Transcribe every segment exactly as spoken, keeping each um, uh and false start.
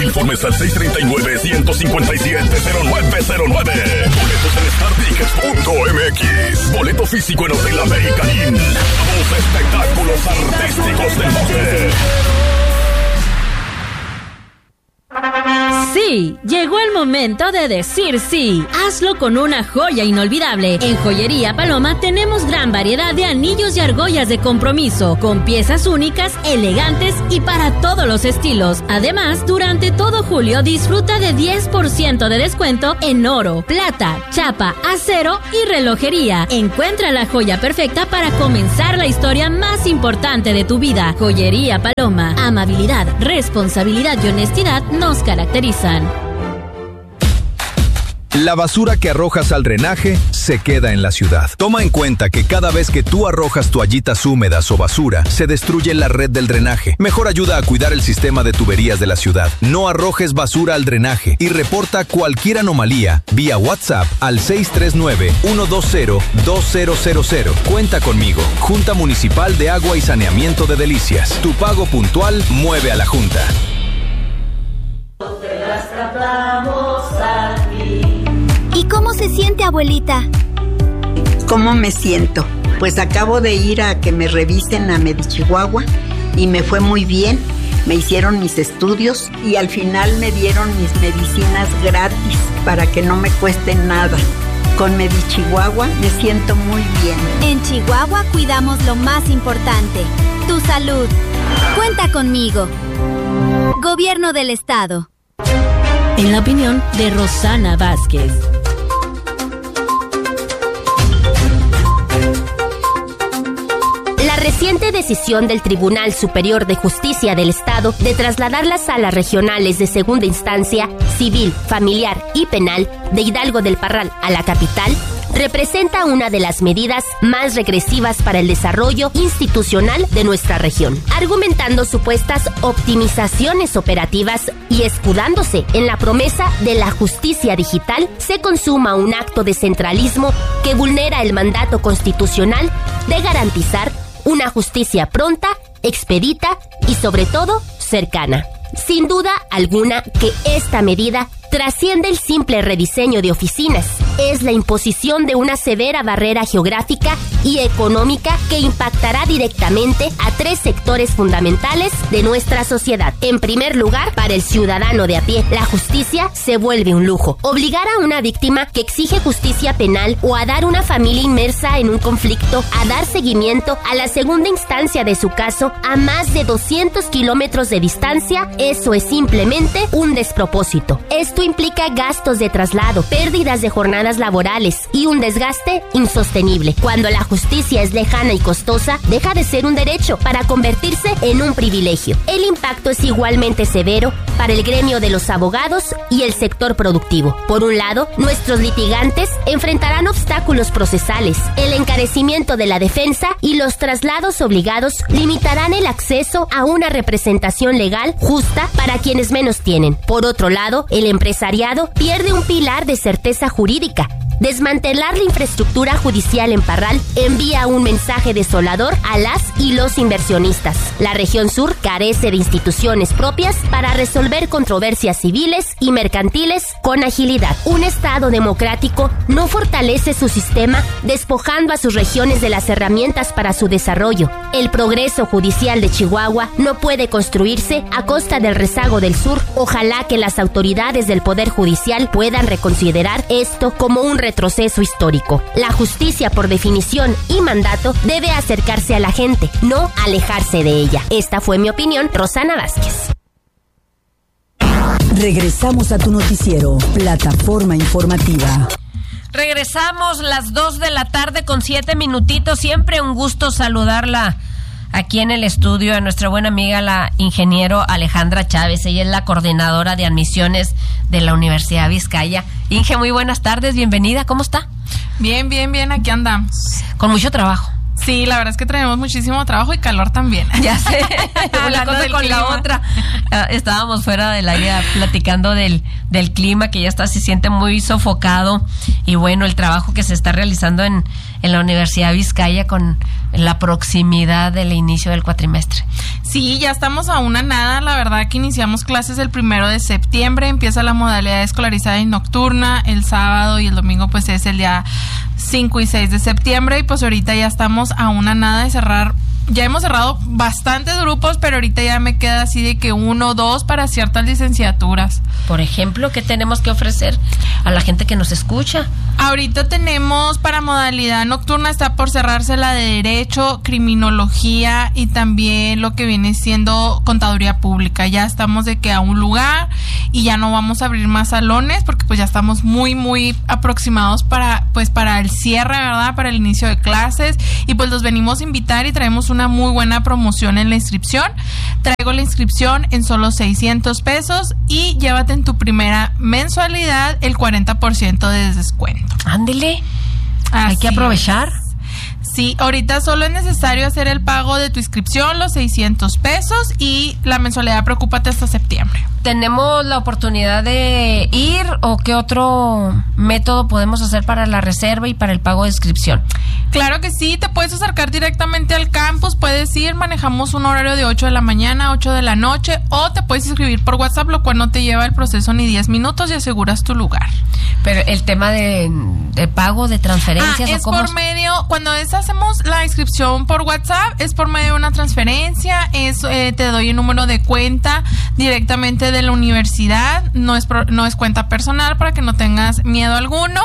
Informes al seis tres nueve, uno cinco siete, cero nueve cero nueve. Boletos en star tickets punto m x. Boleto físico en Hotel América Inn. Los espectáculos artísticos del norte. Sí, llegó el momento de decir sí. Hazlo con una joya inolvidable. En Joyería Paloma tenemos gran variedad de anillos y argollas de compromiso, con piezas únicas, elegantes y para todos los estilos. Además, durante todo julio disfruta de diez por ciento de descuento en oro, plata, chapa, acero y relojería. Encuentra la joya perfecta para comenzar la historia más importante de tu vida. Joyería Paloma. Amabilidad, responsabilidad y honestidad nos caracterizan. La basura que arrojas al drenaje se queda en la ciudad. Toma en cuenta que cada vez que tú arrojas toallitas húmedas o basura, se destruye la red del drenaje. Mejor ayuda a cuidar el sistema de tuberías de la ciudad. No arrojes basura al drenaje y reporta cualquier anomalía vía WhatsApp al seis tres nueve, uno dos cero, dos cero cero cero. Cuenta conmigo. Junta Municipal de Agua y Saneamiento de Delicias. Tu pago puntual mueve a la Junta. ¿Y cómo se siente, abuelita? ¿Cómo me siento? Pues acabo de ir a que me revisen a Medichihuahua y me fue muy bien. Me hicieron mis estudios y al final me dieron mis medicinas gratis para que no me cueste nada. Con Medichihuahua me siento muy bien. En Chihuahua cuidamos lo más importante, tu salud. Cuenta conmigo. Gobierno del Estado. En la opinión de Rosana Vázquez. La reciente decisión del Tribunal Superior de Justicia del Estado de trasladar las salas regionales de segunda instancia, civil, familiar y penal de Hidalgo del Parral a la capital representa una de las medidas más regresivas para el desarrollo institucional de nuestra región, argumentando supuestas optimizaciones operativas y escudándose en la promesa de la justicia digital. Se consuma un acto de centralismo que vulnera el mandato constitucional de garantizar una justicia pronta, expedita y sobre todo cercana. Sin duda alguna que esta medida trasciende el simple rediseño de oficinas. Es la imposición de una severa barrera geográfica y económica que impactará directamente a tres sectores fundamentales de nuestra sociedad. En primer lugar, para el ciudadano de a pie, la justicia se vuelve un lujo. Obligar a una víctima que exige justicia penal o a dar una familia inmersa en un conflicto a dar seguimiento a la segunda instancia de su caso a más de doscientos kilómetros de distancia, eso es simplemente un despropósito. Esto implica gastos de traslado, pérdidas de jornadas laborales y un desgaste insostenible. Cuando la justicia es lejana y costosa, deja de ser un derecho para convertirse en un privilegio. El impacto es igualmente severo para el gremio de los abogados y el sector productivo. Por un lado, nuestros litigantes enfrentarán obstáculos procesales, el encarecimiento de la defensa y los traslados obligados limitarán el acceso a una representación legal justa para quienes menos tienen. Por otro lado, el empresariado pierde un pilar de certeza jurídica. Desmantelar la infraestructura judicial en Parral envía un mensaje desolador a las y los inversionistas. La región sur carece de instituciones propias para resolver controversias civiles y mercantiles con agilidad. Un Estado democrático no fortalece su sistema despojando a sus regiones de las herramientas para su desarrollo. El progreso judicial de Chihuahua no puede construirse a costa del rezago del sur. Ojalá que las autoridades del Poder Judicial puedan reconsiderar esto como un retroceso histórico. La justicia, por definición y mandato, debe acercarse a la gente, no alejarse de ella. Esta fue mi opinión, Rosana Vázquez. Regresamos a tu noticiero, Plataforma Informativa. Regresamos las dos de la tarde con siete minutitos. Siempre un gusto saludarla aquí en el estudio a nuestra buena amiga, la ingeniero Alejandra Chávez. Ella es la coordinadora de admisiones de la Universidad Vizcaya. Inge, muy buenas tardes, bienvenida, ¿cómo está? Bien, bien, bien, aquí andamos. Con mucho trabajo. Sí, la verdad es que tenemos muchísimo trabajo y calor también. Ya sé, una cosa con clima. la otra. Uh, estábamos fuera del área platicando del, del clima, que ya está, se siente muy sofocado. Y bueno, el trabajo que se está realizando en, en la Universidad Vizcaya con la proximidad del inicio del cuatrimestre. Sí, ya estamos a una nada. La verdad que iniciamos clases el primero de septiembre. Empieza la modalidad escolarizada y nocturna. El sábado y el domingo pues es el día cinco y seis de septiembre. Y pues ahorita ya estamos a una nada de cerrar. Ya hemos cerrado bastantes grupos, pero ahorita ya me queda así de que uno o dos para ciertas licenciaturas. Por ejemplo, ¿qué tenemos que ofrecer a la gente que nos escucha? Ahorita tenemos para modalidad nocturna, está por cerrarse la de Derecho, Criminología y también lo que viene siendo Contaduría Pública. Ya estamos de que a un lugar y ya no vamos a abrir más salones porque pues ya estamos muy, muy aproximados para, pues para el cierre, ¿verdad? Para el inicio de clases y pues los venimos a invitar y traemos una muy buena promoción en la inscripción. Traigo la inscripción en solo seiscientos pesos y llévate en tu primera mensualidad el cuarenta por ciento de descuento. Ándele, Así hay que aprovechar. Es. Sí, ahorita solo es necesario hacer el pago de tu inscripción, los seiscientos pesos, y la mensualidad, preocúpate, hasta septiembre. ¿Tenemos la oportunidad de ir o qué otro método podemos hacer para la reserva y para el pago de inscripción? Claro que sí, te puedes acercar directamente al campus, puedes ir, manejamos un horario de ocho de la mañana a ocho de la noche, o te puedes inscribir por WhatsApp, lo cual no te lleva el proceso ni diez minutos y aseguras tu lugar. Pero el tema de, de pago, de transferencias, ah, ¿o es cómo? por medio, cuando es, hacemos la inscripción por WhatsApp, es por medio de una transferencia, es eh, te doy el número de cuenta directamente de la universidad, no es pro, no es cuenta personal para que no tengas miedo alguno,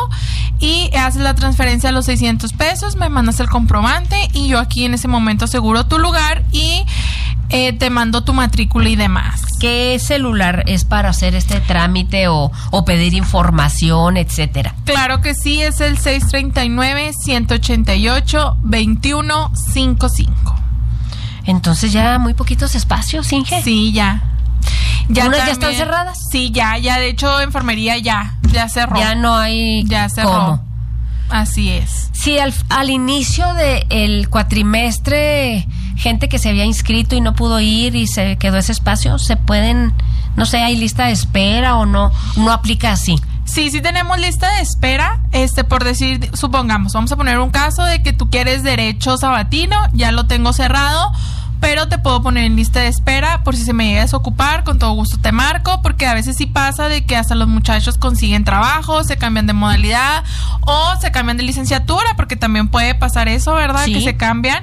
y haces la transferencia a los seiscientos pesos, me mandas el comprobante y yo aquí en ese momento aseguro tu lugar y eh, te mando tu matrícula y demás. ¿Qué celular es para hacer este trámite o, o pedir información, etcétera? Claro que sí, es el seis treinta y nueve, ciento ochenta y ocho, veintiuno cincuenta y cinco. Entonces ya muy poquitos espacios, Inge. Sí, ya. Ya ¿Unas también, ya están cerradas? Sí, ya, ya, de hecho, enfermería ya, ya cerró. Ya no hay Ya cerró. ¿Cómo? Así es. Sí, al, al inicio del cuatrimestre, gente que se había inscrito y no pudo ir y se quedó ese espacio, se pueden, no sé, hay lista de espera o no, no aplica así. Sí, sí tenemos lista de espera, este, por decir, supongamos, vamos a poner un caso de que tú quieres derecho sabatino, ya lo tengo cerrado, pero te puedo poner en lista de espera por si se me llega a desocupar, con todo gusto te marco, porque a veces sí pasa de que hasta los muchachos consiguen trabajo, se cambian de modalidad o se cambian de licenciatura, porque también puede pasar eso, ¿verdad? Sí. Que se cambian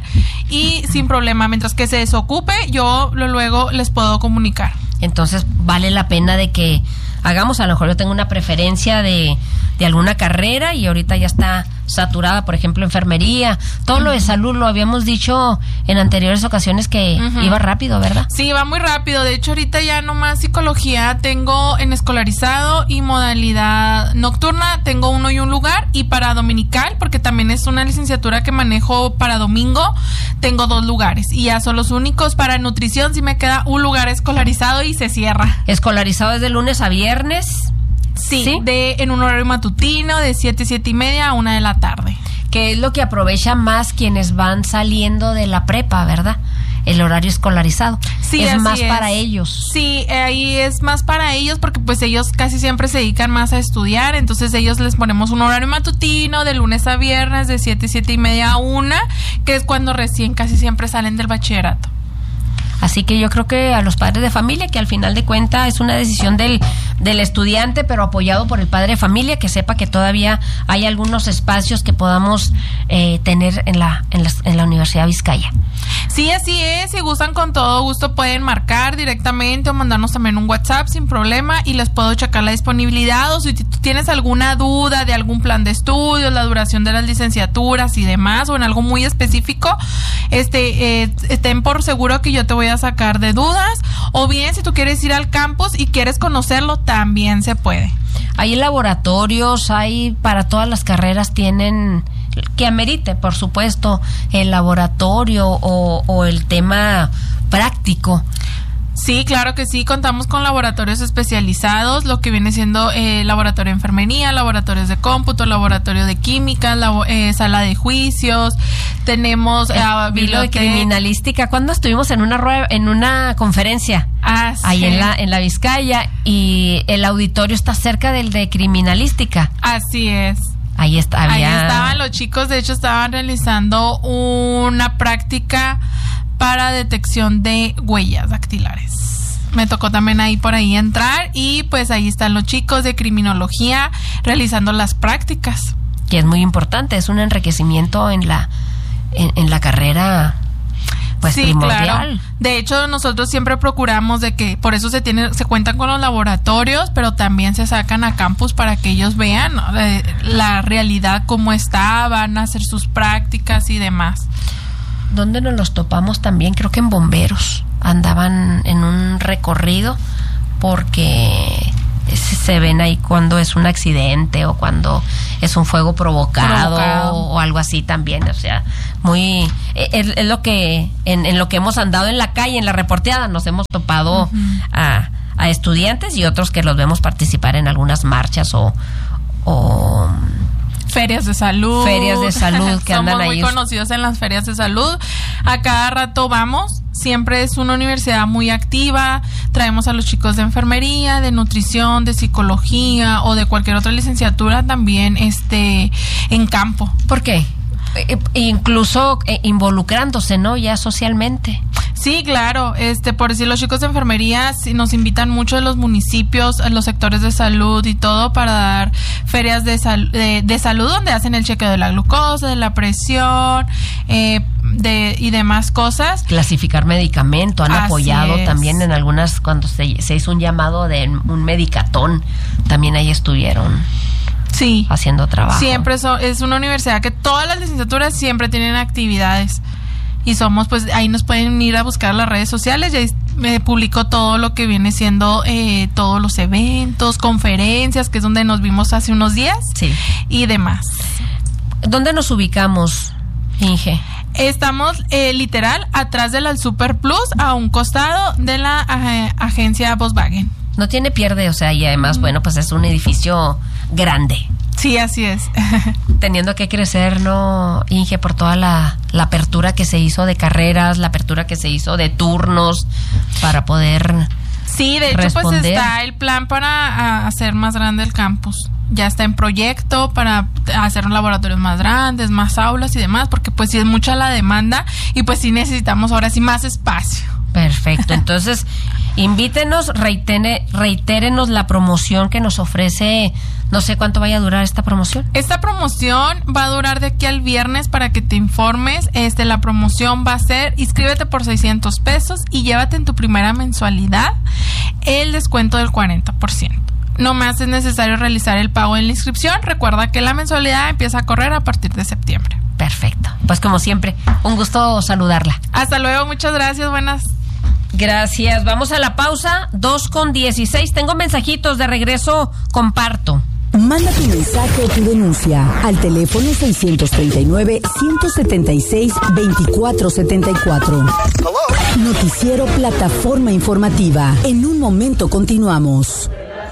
y sin problema, mientras que se desocupe, yo lo, luego les puedo comunicar. Entonces vale la pena de que hagamos, a lo mejor yo tengo una preferencia de, de alguna carrera y ahorita ya está saturada, por ejemplo, enfermería, todo uh-huh. lo de salud, lo habíamos dicho en anteriores ocasiones que uh-huh. iba rápido, ¿verdad? Sí, va muy rápido, de hecho ahorita ya nomás psicología tengo en escolarizado y modalidad nocturna, tengo uno y un lugar, y para dominical, porque también es una licenciatura que manejo para domingo, tengo dos lugares, y ya son los únicos. Para nutrición sí me queda un lugar escolarizado y se cierra. ¿Escolarizado es de lunes a viernes? Sí, ¿Sí? de en un horario matutino de siete, siete y media a una de la tarde. Que es lo que aprovechan más quienes van saliendo de la prepa, ¿verdad? El horario escolarizado. Sí, es más es. para ellos. Sí, ahí es más para ellos porque pues ellos casi siempre se dedican más a estudiar, entonces ellos les ponemos un horario matutino de lunes a viernes de siete, siete y media a una, que es cuando recién casi siempre salen del bachillerato. Así que yo creo que a los padres de familia, que al final de cuentas es una decisión del, del estudiante, pero apoyado por el padre de familia, que sepa que todavía hay algunos espacios que podamos eh, tener en la, en, la, en la Universidad Vizcaya. Sí, así es. Si gustan, con todo gusto pueden marcar directamente o mandarnos también un WhatsApp sin problema y les puedo checar la disponibilidad, o si tú tienes alguna duda de algún plan de estudios, la duración de las licenciaturas y demás, o en algo muy específico, este eh, estén por seguro que yo te voy a sacar de dudas, o bien si tú quieres ir al campus y quieres conocerlo, también se puede. Hay laboratorios, hay para todas las carreras, tienen que amerite, por supuesto, el laboratorio o, o el tema práctico. Sí, claro que sí, contamos con laboratorios especializados, lo que viene siendo eh, laboratorio de enfermería, laboratorios de cómputo, laboratorio de química, labo, eh, sala de juicios, tenemos eh, biblioteca de criminalística. ¿Cuándo estuvimos en una rueda, en una conferencia? Ah, sí. Ahí en la en la Vizcaya, y el auditorio está cerca del de criminalística. Así es. Ahí está, había... Ahí estaban los chicos, de hecho estaban realizando una práctica para detección de huellas dactilares. Me tocó también ahí por ahí entrar y pues ahí están los chicos de criminología realizando las prácticas. Que es muy importante, es un enriquecimiento en la en, en la carrera, pues sí, primordial. Claro. De hecho, nosotros siempre procuramos de que, por eso se tiene, se cuentan con los laboratorios, pero también se sacan a campus para que ellos vean, ¿no?, la, la realidad cómo está, van a hacer sus prácticas y demás. ¿Dónde nos los topamos también? Creo que en bomberos andaban en un recorrido, porque se ven ahí cuando es un accidente o cuando es un fuego provocado, provocado. o algo así también, o sea, muy es, es lo que en, en lo que hemos andado en la calle, en la reporteada, nos hemos topado uh-huh. a, a estudiantes y otros que los vemos participar en algunas marchas o, o ferias de salud. Ferias de salud que andan ahí. Somos muy conocidos en las ferias de salud. A cada rato vamos. Siempre es una universidad muy activa. Traemos a los chicos de enfermería, de nutrición, de psicología o de cualquier otra licenciatura también este en campo. ¿Por qué? E incluso eh, involucrándose, ¿no? Ya socialmente. Sí, claro. Este, por decir, los chicos de enfermería nos invitan mucho de los municipios, a los sectores de salud y todo para dar ferias de, sal, de, de salud donde hacen el chequeo de la glucosa, de la presión, eh, de y demás cosas. Clasificar medicamento, han Así apoyado es. También en algunas, cuando se, se hizo un llamado de un medicatón, también ahí estuvieron. Sí, haciendo trabajo. Siempre so, es una universidad que todas las licenciaturas siempre tienen actividades y somos, pues ahí nos pueden ir a buscar las redes sociales y ahí me publico todo lo que viene siendo eh, todos los eventos, conferencias, que es donde nos vimos hace unos días, sí, y demás. ¿Dónde nos ubicamos, Inge? Estamos eh, literal atrás de la Super Plus, a un costado de la eh, agencia Volkswagen. No tiene pierde, o sea, y además, bueno, pues es un edificio grande. Sí, así es. Teniendo que crecer, ¿no, Inge? Por toda la, la apertura que se hizo de carreras, la apertura que se hizo de turnos para poder Sí, de hecho, responder. Pues está el plan para a, hacer más grande el campus. Ya está en proyecto para hacer laboratorios más grandes, más aulas y demás, porque pues sí es mucha la demanda y pues sí necesitamos ahora sí más espacio. Perfecto, entonces invítenos, reitene, reitérenos la promoción que nos ofrece. No sé cuánto vaya a durar esta promoción. Esta promoción va a durar de aquí al viernes para que te informes. Este, la promoción va a ser, inscríbete por seiscientos pesos y llévate en tu primera mensualidad el descuento del cuarenta por ciento. No más es necesario realizar el pago en la inscripción. Recuerda que la mensualidad empieza a correr a partir de septiembre. Perfecto. Pues como siempre, un gusto saludarla. Hasta luego, muchas gracias, buenas. Gracias. Vamos a la pausa, dos con dieciséis. Tengo mensajitos, de regreso comparto. Manda tu mensaje o tu denuncia al teléfono seiscientos treinta y nueve, ciento setenta y seis, veinticuatro setenta y cuatro. Noticiero Plataforma Informativa. En un momento continuamos.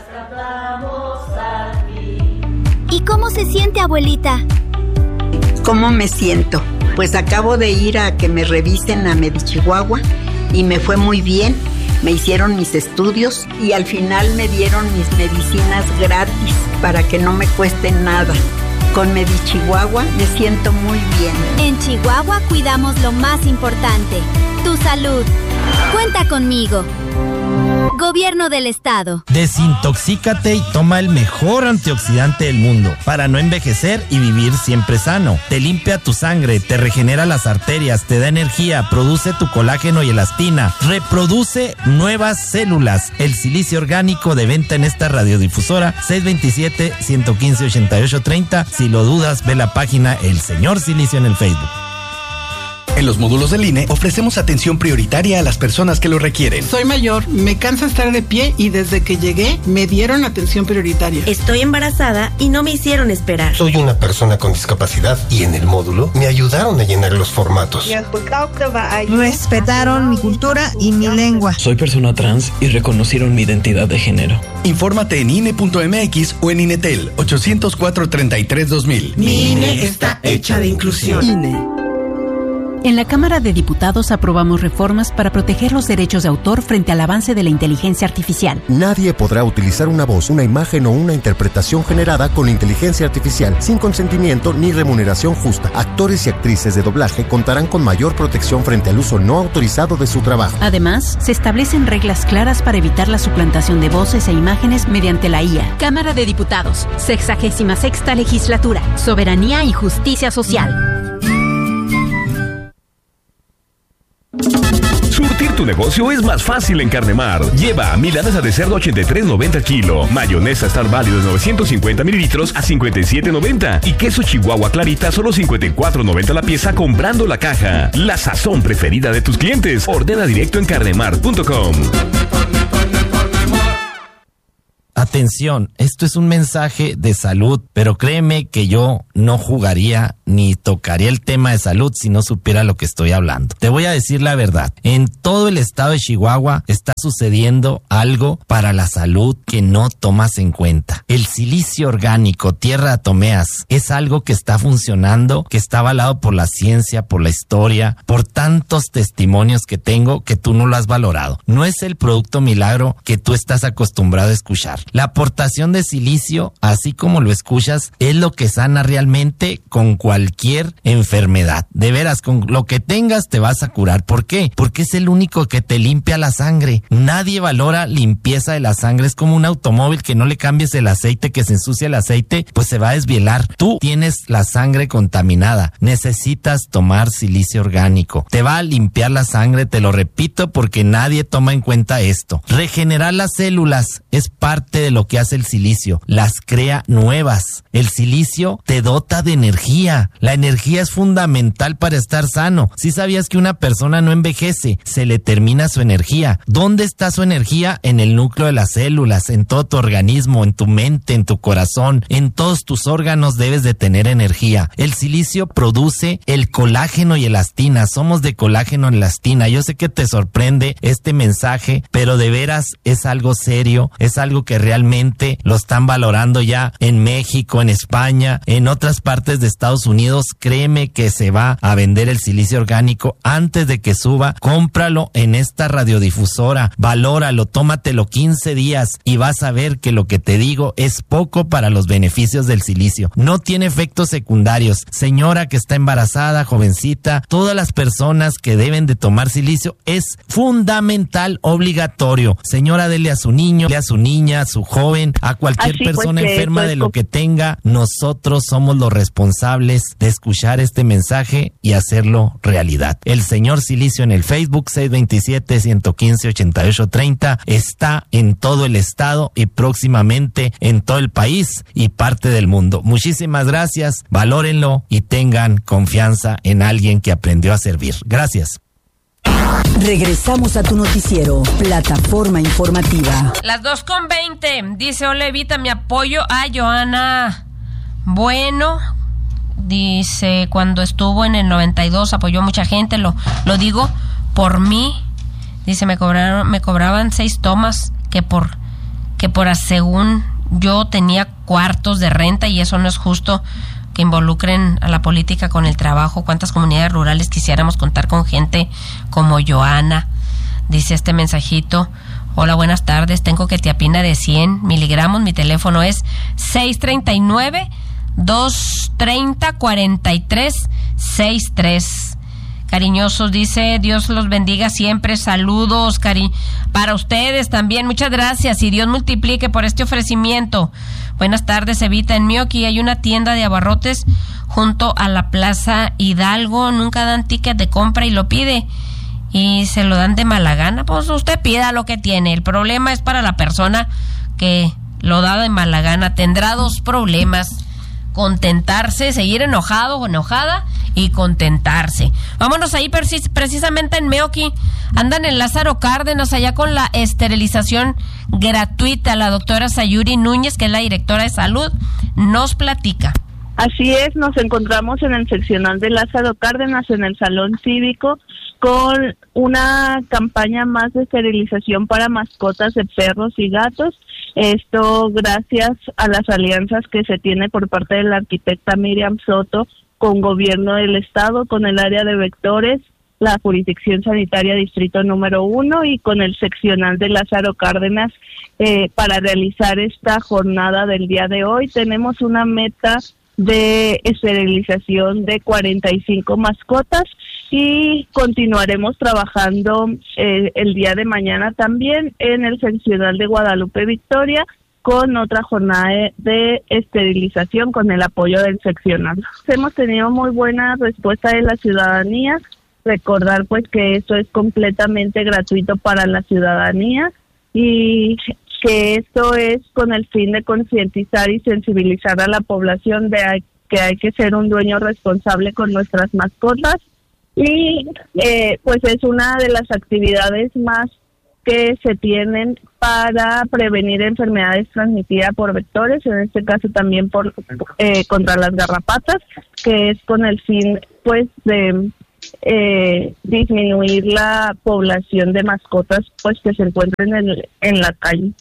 ¿Y cómo se siente, abuelita? ¿Cómo me siento? Pues acabo de ir a que me revisen a Medichihuahua y me fue muy bien. Me hicieron mis estudios y al final me dieron mis medicinas gratis para que no me cueste nada. Con Medichihuahua me siento muy bien. En Chihuahua cuidamos lo más importante, tu salud. Cuenta conmigo. Gobierno del Estado. Desintoxícate y toma el mejor antioxidante del mundo para no envejecer y vivir siempre sano. Te limpia tu sangre, te regenera las arterias, te da energía, produce tu colágeno y elastina, reproduce nuevas células. El silicio orgánico, de venta en esta radiodifusora, seis dos siete, uno uno cinco, ochenta y ocho treinta. Si lo dudas, ve la página El Señor Silicio en el Facebook. En los módulos del I N E ofrecemos atención prioritaria a las personas que lo requieren. Soy mayor, me cansa estar de pie y desde que llegué me dieron atención prioritaria. Estoy embarazada y no me hicieron esperar. Soy una persona con discapacidad y en el módulo me ayudaron a llenar los formatos. Respetaron mi cultura y mi lengua. Soy persona trans y reconocieron mi identidad de género. Infórmate en I N E punto M X o en INETEL ochocientos cuatro, treinta y tres, dos mil. Mi I N E está hecha de inclusión. I N E. En la Cámara de Diputados aprobamos reformas para proteger los derechos de autor frente al avance de la inteligencia artificial. Nadie podrá utilizar una voz, una imagen o una interpretación generada con inteligencia artificial sin consentimiento ni remuneración justa. Actores y actrices de doblaje contarán con mayor protección frente al uso no autorizado de su trabajo. Además, se establecen reglas claras para evitar la suplantación de voces e imágenes mediante la I A. Cámara de Diputados, sexagésima sexta legislatura, soberanía y justicia social. Surtir tu negocio es más fácil en Carnemar. Lleva milanesa de cerdo ochenta y tres noventa el kilo, mayonesa Star Value de novecientos cincuenta mililitros a cincuenta y siete noventa y queso Chihuahua Clarita solo cincuenta y cuatro noventa la pieza comprando la caja. La sazón preferida de tus clientes. Ordena directo en carnemar punto com. Atención, esto es un mensaje de salud, pero créeme que yo no jugaría ni tocaría el tema de salud si no supiera lo que estoy hablando. Te voy a decir la verdad. En todo el estado de Chihuahua está sucediendo algo para la salud que no tomas en cuenta. El silicio orgánico, tierra de atomeas, es algo que está funcionando, que está avalado por la ciencia, por la historia, por tantos testimonios que tengo que tú no lo has valorado. No es el producto milagro que tú estás acostumbrado a escuchar. La aportación de silicio, así como lo escuchas, es lo que sana realmente con cualquier enfermedad. De veras, con lo que tengas te vas a curar. ¿Por qué? Porque es el único que te limpia la sangre. Nadie valora limpieza de la sangre. Es como un automóvil que no le cambies el aceite, que se ensucia el aceite, pues se va a desvielar. Tú tienes la sangre contaminada. Necesitas tomar silicio orgánico. Te va a limpiar la sangre, te lo repito, porque nadie toma en cuenta esto. Regenerar las células es parte de lo que hace el silicio, las crea nuevas. El silicio te dota de energía. La energía es fundamental para estar sano. Si sabías que una persona no envejece, se le termina su energía. ¿Dónde está su energía? En el núcleo de las células, en todo tu organismo, en tu mente, en tu corazón, en todos tus órganos debes de tener energía. El silicio produce el colágeno y elastina. Somos de colágeno y elastina. Yo sé que te sorprende este mensaje, pero de veras es algo serio, es algo que realmente lo están valorando ya en México, en España, en otras partes de Estados Unidos. Créeme que se va a vender el silicio orgánico antes de que suba. Cómpralo en esta radiodifusora, valóralo, tómatelo quince días y vas a ver que lo que te digo es poco para los beneficios del silicio. No tiene efectos secundarios. Señora que está embarazada, jovencita, todas las personas que deben de tomar silicio es fundamental, obligatorio. Señora, dele a su niño, dele a su niña, a su joven, a cualquier Así persona pues enferma de lo que tenga. Nosotros somos los responsables de escuchar este mensaje y hacerlo realidad. El señor Silicio en el Facebook seis dos siete, uno uno cinco, ocho ocho tres cero está en todo el estado y próximamente en todo el país y parte del mundo. Muchísimas gracias, valórenlo y tengan confianza en alguien que aprendió a servir. Gracias. Regresamos a tu noticiero, Plataforma Informativa. Las dos con veinte, dice hola Evita, mi apoyo a Joana Bueno. Dice, cuando estuvo en el noventa y dos apoyó a mucha gente, lo, lo digo por mí. Dice, me cobraron, me cobraban seis tomas que por, que por según yo tenía cuartos de renta y eso no es justo que involucren a la política con el trabajo. ¿Cuántas comunidades rurales quisiéramos contar con gente como Joana? Dice este mensajito. Hola, buenas tardes, tengo quetiapina de cien miligramos, mi teléfono es seis tres nueve, dos tres cero, cuatro tres seis tres. Cariñosos, dice, Dios los bendiga siempre, saludos, cari para ustedes también, muchas gracias y Dios multiplique por este ofrecimiento. Buenas tardes, Evita, en Mioki hay una tienda de abarrotes junto a la Plaza Hidalgo, nunca dan ticket de compra y lo pide y se lo dan de mala gana. Pues usted pida lo que tiene, el problema es para la persona que lo da de mala gana, tendrá dos problemas: contentarse, seguir enojado o enojada y contentarse. Vámonos ahí precis- precisamente en Meoqui. Andan en Lázaro Cárdenas allá con la esterilización gratuita. La doctora Sayuri Núñez, que es la directora de salud, nos platica. Así es, nos encontramos en el seccional de Lázaro Cárdenas, en el Salón Cívico, con una campaña más de esterilización para mascotas de perros y gatos. Esto gracias a las alianzas que se tiene por parte de la arquitecta Miriam Soto con Gobierno del Estado, con el área de vectores, la Jurisdicción Sanitaria Distrito número uno y con el seccional de Lázaro Cárdenas eh, para realizar esta jornada del día de hoy. Tenemos una meta de esterilización de cuarenta y cinco mascotas y continuaremos trabajando eh, el día de mañana también en el seccional de Guadalupe Victoria con otra jornada de, de esterilización con el apoyo del seccional. Hemos tenido muy buena respuesta de la ciudadanía. Recordar pues que esto es completamente gratuito para la ciudadanía y que esto es con el fin de concientizar y sensibilizar a la población de que hay que ser un dueño responsable con nuestras mascotas y eh, pues es una de las actividades más que se tienen para prevenir enfermedades transmitidas por vectores, en este caso también por eh, contra las garrapatas, que es con el fin pues de eh, disminuir la población de mascotas pues que se encuentran en, el, en la calle.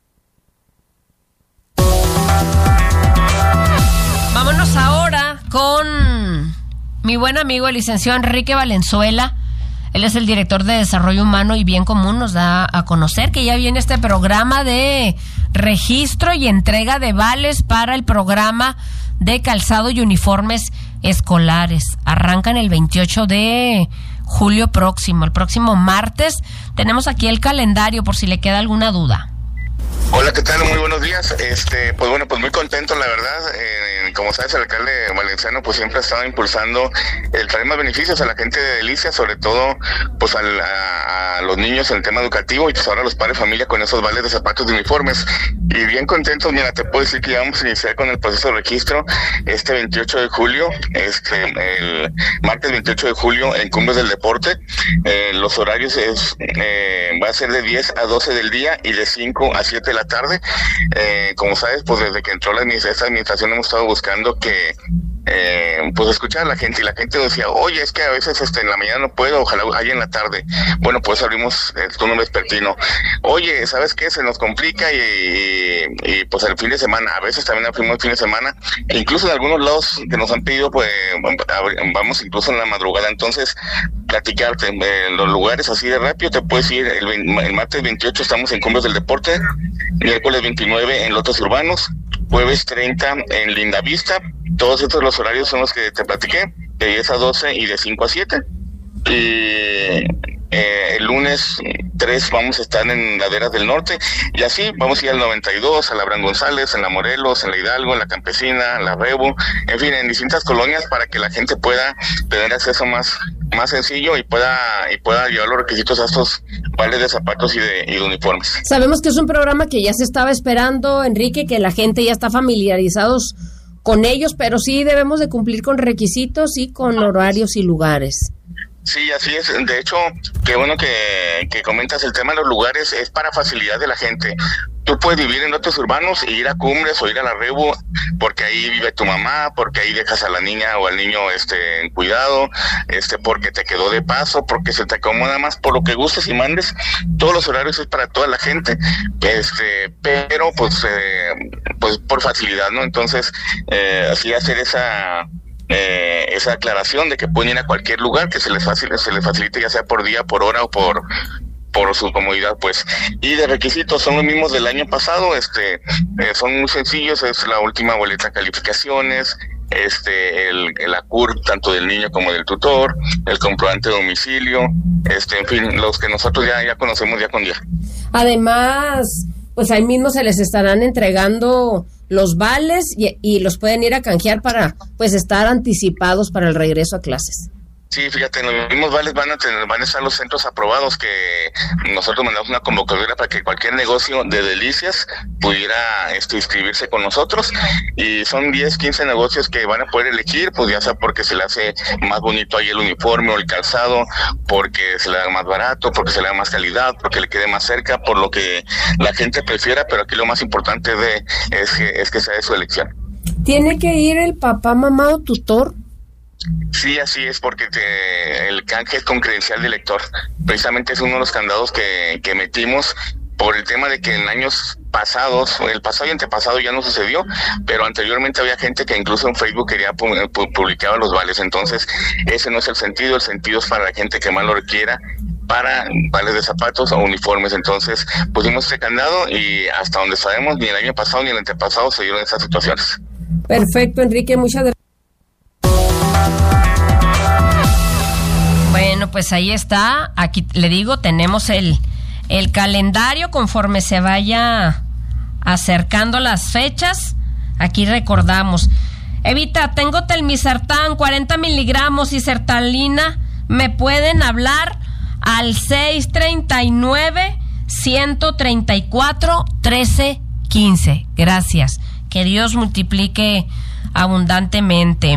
Vámonos ahora con mi buen amigo el licenciado Enrique Valenzuela. Él es el director de Desarrollo Humano y Bien Común. Nos da a conocer que ya viene este programa de registro y entrega de vales para el programa de calzado y uniformes escolares. Arrancan el veintiocho de julio próximo, el próximo martes. Tenemos aquí el calendario por si le queda alguna duda. Hola, ¿qué tal? Muy buenos días. Este, pues bueno, pues muy contento, la verdad. Eh, como sabes, el alcalde valenciano pues siempre ha estado impulsando el traer más beneficios a la gente de Delicias, sobre todo pues al, a, a los niños en el tema educativo y pues ahora los padres de familia con esos vales de zapatos de uniformes. Y bien contentos, mira, te puedo decir que ya vamos a iniciar con el proceso de registro este veintiocho de julio, este, el martes veintiocho de julio en Cumbres del Deporte. Eh, los horarios es, eh, va a ser de diez a doce del día y de cinco a siete de la tarde. Eh, como sabes, pues desde que entró la, esta administración hemos estado buscando que eh, pues escuchar a la gente, y la gente decía, oye, es que a veces este en la mañana no puedo, ojalá haya en la tarde. Bueno, pues abrimos el turno vespertino. Oye, ¿sabes qué? Se nos complica y, y, y pues el fin de semana, a veces también abrimos el fin de semana, e incluso en algunos lados que nos han pedido, pues vamos incluso en la madrugada. Entonces, platicarte en los lugares así de rápido, te puedes ir el, el martes veintiocho estamos en Cumbres del Deporte, miércoles veintinueve en Lotes Urbanos, jueves treinta en Lindavista. Todos estos los horarios son los que te platiqué, de diez a doce y de cinco a siete. Y eh, el lunes tres vamos a estar en Laderas del Norte, y así vamos a ir al noventa y dos, a la Abraham González, en la Morelos, en la Hidalgo, en la Campesina, en la Rebo, en fin, en distintas colonias para que la gente pueda tener acceso más más sencillo y pueda y pueda llevar los requisitos a estos vales de zapatos y de, y de uniformes. Sabemos que es un programa que ya se estaba esperando, Enrique, que la gente ya está familiarizados con ellos, pero sí debemos de cumplir con requisitos y con horarios y lugares. Sí, así es. De hecho, qué bueno que, que comentas el tema de los lugares. Es para facilidad de la gente. Tú puedes vivir en lotes urbanos e ir a Cumbres o ir a la Rebo, porque ahí vive tu mamá, porque ahí dejas a la niña o al niño este en cuidado, este porque te quedó de paso, porque se te acomoda más, por lo que gustes y mandes. Todos los horarios es para toda la gente, este pero pues eh, pues por facilidad, ¿no? Entonces, eh, así hacer esa Eh, esa aclaración de que pueden ir a cualquier lugar, que se les facilite, se les facilite ya sea por día, por hora o por por su comodidad, pues. Y de requisitos son los mismos del año pasado, este eh, son muy sencillos, es la última boleta de calificaciones, este el, el A C U R tanto del niño como del tutor, el comprobante de domicilio, este en fin, los que nosotros ya, ya conocemos día con día. Además, pues ahí mismo se les estarán entregando los vales y, y los pueden ir a canjear para pues estar anticipados para el regreso a clases. Sí, fíjate, en los mismos vales van a tener, van a estar los centros aprobados, que nosotros mandamos una convocatoria para que cualquier negocio de delicias pudiera este, inscribirse con nosotros, y son diez, quince negocios que van a poder elegir, pues ya sea porque se le hace más bonito ahí el uniforme o el calzado, porque se le da más barato, porque se le da más calidad, porque le quede más cerca, por lo que la gente prefiera, pero aquí lo más importante de es que, es que sea de su elección. ¿Tiene que ir el papá, mamá o tutor? Sí, así es, porque te, el canje es con credencial de lector. Precisamente es uno de los candados que, que metimos por el tema de que en años pasados, el pasado y antepasado ya no sucedió, pero anteriormente había gente que incluso en Facebook quería publicar los vales. Entonces ese no es el sentido, el sentido es para la gente que más lo requiera, para vales de zapatos o uniformes. Entonces pusimos este candado y hasta donde sabemos ni el año pasado ni el antepasado se dieron esas situaciones. Perfecto, Enrique, muchas gracias. Bueno, pues ahí está. Aquí le digo, tenemos el, el calendario conforme se vaya acercando las fechas. Aquí recordamos. Evita, tengo telmisartán, cuarenta miligramos y sertalina. ¿Me pueden hablar al seis treinta y nueve, ciento treinta y cuatro, trece quince? Gracias. Que Dios multiplique abundantemente.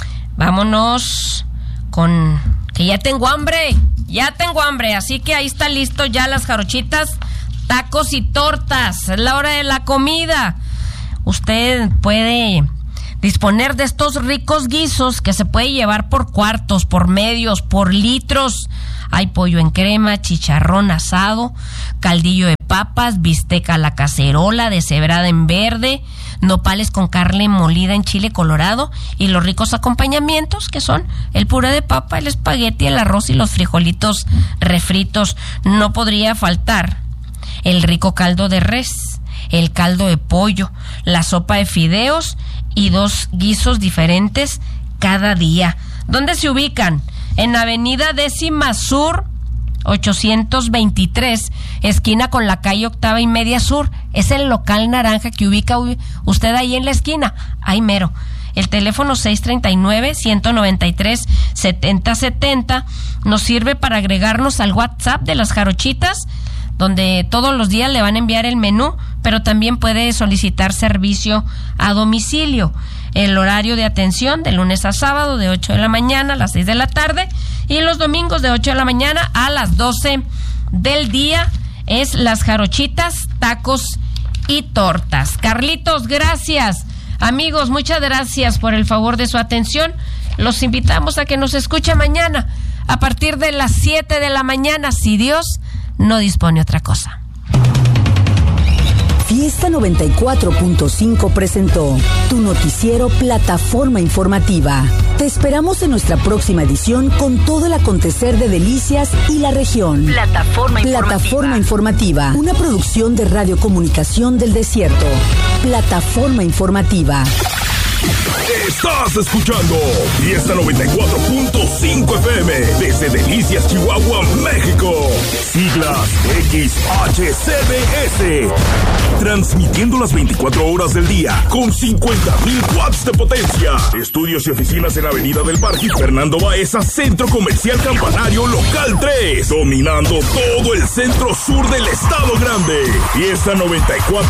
Vámonos con... que ya tengo hambre, ya tengo hambre, así que ahí está listo ya las jarochitas, tacos y tortas, es la hora de la comida. Usted puede disponer de estos ricos guisos que se puede llevar por cuartos, por medios, por litros. Hay pollo en crema, chicharrón asado, caldillo de papas, bisteca a la cacerola, deshebrada en verde, nopales con carne molida en chile colorado y los ricos acompañamientos que son el puré de papa, el espagueti, el arroz y los frijolitos refritos. No podría faltar el rico caldo de res, el caldo de pollo, la sopa de fideos y dos guisos diferentes cada día. ¿Dónde se ubican? En Avenida Décima Sur, ochocientos veintitrés, esquina con la calle Octava y Media Sur. Es el local naranja que ubica usted ahí en la esquina, ahí mero. El teléfono seis treinta y nueve, ciento noventa y tres, setenta setenta nos sirve para agregarnos al WhatsApp de las jarochitas, donde todos los días le van a enviar el menú, pero también puede solicitar servicio a domicilio. El horario de atención de lunes a sábado de ocho de la mañana a las seis de la tarde y los domingos de ocho de la mañana a las doce del día. Es las jarochitas, tacos y tortas. Carlitos, gracias. Amigos, muchas gracias por el favor de su atención. Los invitamos a que nos escuche mañana a partir de las siete de la mañana, si Dios no dispone otra cosa. Fiesta noventa y cuatro punto cinco presentó tu noticiero Plataforma Informativa. Te esperamos en nuestra próxima edición con todo el acontecer de Delicias y la región. Plataforma Informativa. Plataforma Informativa, una producción de Radiocomunicación del Desierto. Plataforma Informativa. Estás escuchando Fiesta noventa y cuatro punto cinco F M desde Delicias, Chihuahua, México. Siglas X H C B S. Transmitiendo las veinticuatro horas del día con cincuenta mil watts de potencia. Estudios y oficinas en Avenida del Parque Fernando Baeza, Centro Comercial Campanario Local tres. Dominando todo el centro sur del Estado Grande. Fiesta noventa y cuatro